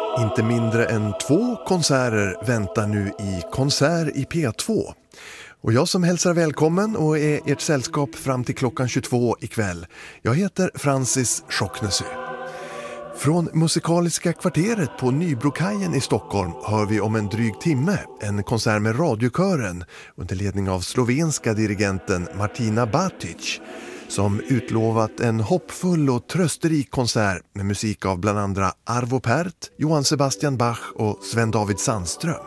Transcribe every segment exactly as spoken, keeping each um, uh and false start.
Inte mindre än två konserter väntar nu i Konsert i P två. Och jag som hälsar välkommen och är ert sällskap fram till klockan tjugotvå ikväll. Jag heter Francis Schocknesö. Från Musikaliska kvarteret på Nybrokajen i Stockholm hör vi om en dryg timme en konsert med radiokören under ledning av slovenska dirigenten Martina Batic, som utlovat en hoppfull och trösterik konsert med musik av bland andra Arvo Pärt, Johann Sebastian Bach och Sven David Sandström.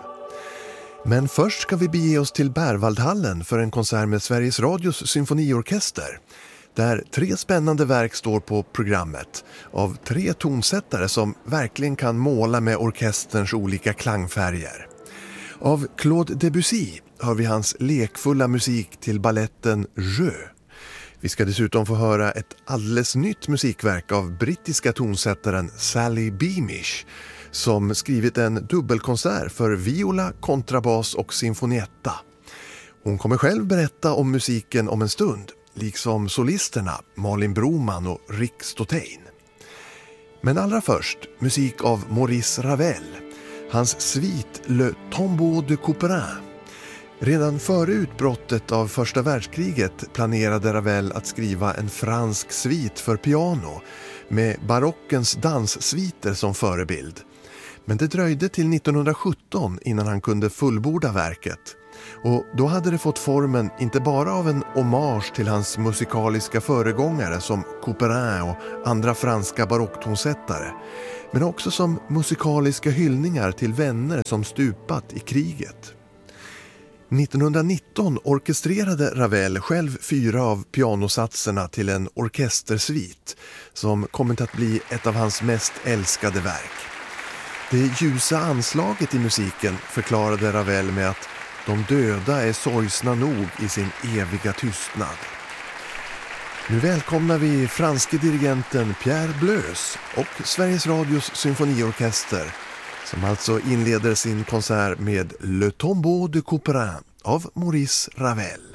Men först ska vi bege oss till Berwaldhallen för en konsert med Sveriges Radios symfoniorkester, där tre spännande verk står på programmet av tre tonsättare som verkligen kan måla med orkesterns olika klangfärger. Av Claude Debussy hör vi hans lekfulla musik till balletten Jeu. Vi ska dessutom få höra ett alldeles nytt musikverk av brittiska tonsättaren Sally Beamish, som skrivit en dubbelkonsert för viola, kontrabas och sinfonietta. Hon kommer själv berätta om musiken om en stund, liksom solisterna Malin Broman och Rick Stotein. Men allra först musik av Maurice Ravel, hans svit Le Tombeau de Couperin. Redan före utbrottet av första världskriget planerade Ravel att skriva en fransk svit för piano med barockens danssviter som förebild. Men det dröjde till nittonhundrasjutton innan han kunde fullborda verket. Och då hade det fått formen inte bara av en hommage till hans musikaliska föregångare som Couperin och andra franska barocktonsättare, men också som musikaliska hyllningar till vänner som stupat i kriget. nittonhundranitton orkestrerade Ravel själv fyra av pianosatserna till en orkestersvit som kommit att bli ett av hans mest älskade verk. Det ljusa anslaget i musiken förklarade Ravel med att de döda är sorgsna nog i sin eviga tystnad. Nu välkomnar vi franske dirigenten Pierre Bleus och Sveriges Radios symfoniorkester, som alltså inleder sin konsert med Le Tombeau de Couperin av Maurice Ravel.